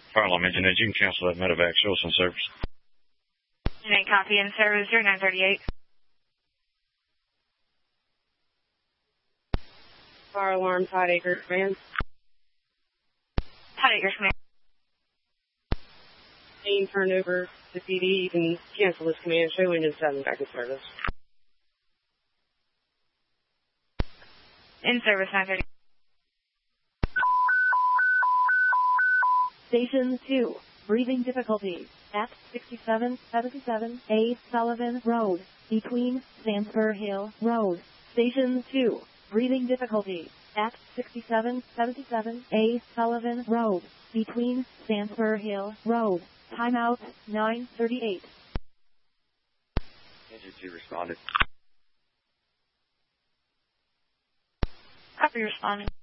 Fire alarm engine, you can cancel that medevac. Show us on service. Unit copy in service 0938. Fire alarm, Todd Acres, command. Todd Acres, command. Being turned over to PD, you can cancel this command. Show engine 7 back in service. In service 930. Station 2, breathing difficulties at 6777 A Sullivan Road, between Sandsburg Hill Road. Station 2, breathing difficulties at 6777 A Sullivan Road, between Sandsburg Hill Road. Timeout 9:38. Agency responded. Copy responding.